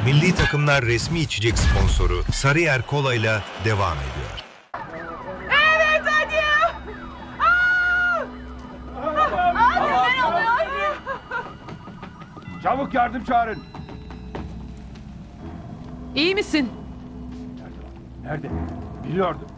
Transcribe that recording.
Milli takımlar resmi içecek sponsoru Sarıyer Kola ile devam ediyor. Evet hadi. Neler oluyor? Çabuk yardım çağırın. İyi misin? Nerede? Biliyordum.